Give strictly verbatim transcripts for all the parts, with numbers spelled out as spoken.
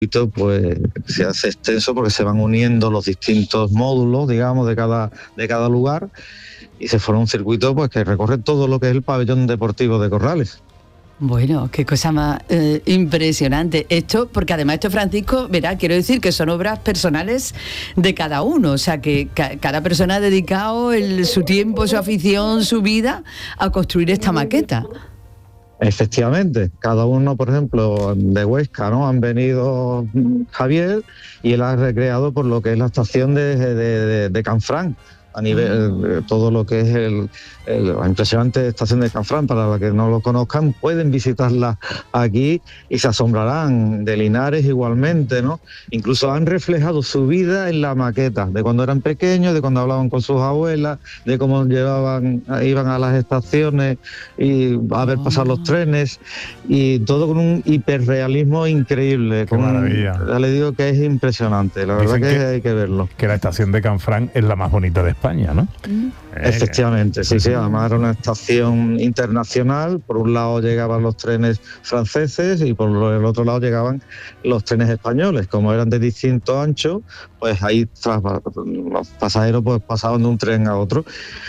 pues se hace extenso porque se van uniendo los distintos módulos, digamos, de cada, de cada lugar, y se forma un circuito pues que recorre todo lo que es el pabellón deportivo de Corrales. Bueno, qué cosa más eh, impresionante. Esto, porque además esto, Francisco, verá, quiero decir que son obras personales de cada uno, o sea que ca- cada persona ha dedicado el, su tiempo, su afición, su vida a construir esta maqueta. Efectivamente, cada uno, por ejemplo, de Huesca, ¿no? Han venido Javier y él ha recreado por lo que es la estación de, de, de, de Canfrán, a nivel, eh, todo lo que es el, el, la impresionante estación de Canfrán. Para los que no lo conozcan, pueden visitarla aquí y se asombrarán. De Linares igualmente, ¿no? Incluso han reflejado su vida en la maqueta, de cuando eran pequeños, de cuando hablaban con sus abuelas, de cómo llevaban, iban a las estaciones y a ver pasar los trenes, y todo con un hiperrealismo increíble. Qué con, maravilla. Ya le digo que es impresionante, la verdad que, que hay que verlo. Que la estación de Canfrán es la más bonita de España, ¿no? Mm. Eh, Efectivamente, sí, sí, además era una estación internacional. Por un lado llegaban los trenes franceses y por el otro lado llegaban los trenes españoles. Como eran de distinto ancho, pues ahí tras, los pasajeros pues pasaban de un tren a otro.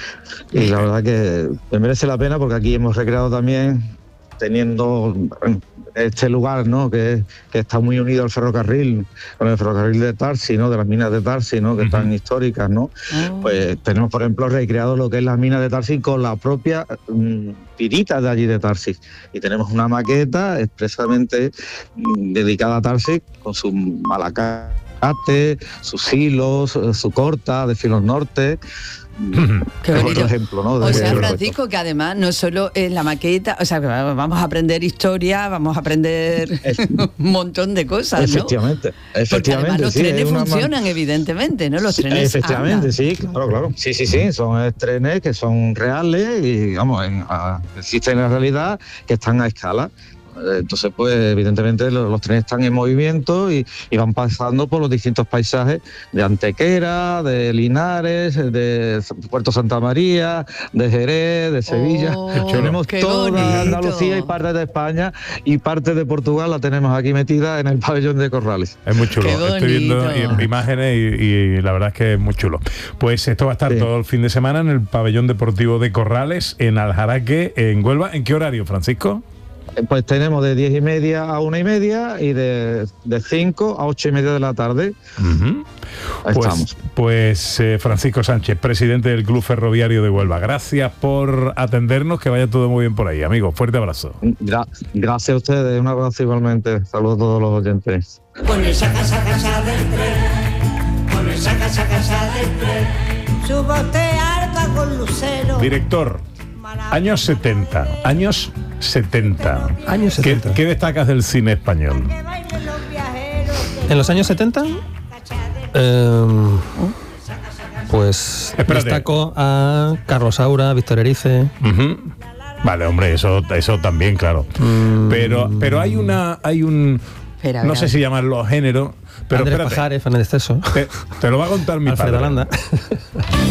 Y la verdad que me merece la pena porque aquí hemos recreado también, teniendo este lugar, ¿no? que, que está muy unido al ferrocarril, con el ferrocarril de Tarsi, ¿no? De las minas de Tarsi, ¿no? Que uh-huh. están históricas, ¿no? Oh. Pues tenemos, por ejemplo, recreado lo que es las minas de Tarsi con la propia mm, pirita de allí de Tarsi. Y tenemos una maqueta expresamente mm, dedicada a Tarsi, con su malacate, sus hilos, su corta de filos norte. Qué bonito. Otro ejemplo, ¿no? De o sea, Francisco, que además no solo es la maqueta, o sea, vamos a aprender historia, vamos a aprender un montón de cosas, ¿no? Efectivamente, efectivamente. Porque además los sí, trenes una funcionan, man... evidentemente, ¿no? Los trenes Efectivamente, andan. sí, claro, claro. Sí, sí, sí, son trenes que son reales y, vamos, en, a, existen en la realidad, que están a escala. Entonces, pues evidentemente los, los trenes están en movimiento y, y van pasando por los distintos paisajes de Antequera, de Linares, de Puerto Santa María, de Jerez, de Sevilla. Oh, tenemos toda bonito. Andalucía y parte de España, y parte de Portugal la tenemos aquí metida en el pabellón de Corrales. Es muy chulo, estoy viendo imágenes y, y la verdad es que es muy chulo. Pues esto va a estar sí. todo el fin de semana en el pabellón deportivo de Corrales, en Aljaraque, en Huelva. ¿En qué horario, Francisco? Pues tenemos de diez y media a una y media y de, de cinco a ocho y media de la tarde. Uh-huh. Ahí pues, estamos. Pues eh, Francisco Sánchez, presidente del Club Ferroviario de Huelva. Gracias por atendernos, que vaya todo muy bien por ahí, amigo. Fuerte abrazo. Gra- gracias a ustedes, un abrazo igualmente. Saludos a todos los oyentes. Con el saca, saca, saca del tren, con el saca, saca, saca del tren, súbate arpa con lucero. Director, años setenta, años setenta. Años setenta. ¿Qué, ¿Qué destacas del cine español? En los años setenta, eh, pues Espérate. destaco a Carlos Saura, Víctor Erice. Uh-huh. Vale, hombre, eso, eso también, claro. Mm. Pero, pero hay una, hay un, Espera, no sé si llamarlo género, pero Andrés espérate. Pajares, Fernández Teso. Te, te lo va a contar mi Alfredo padre. Landa.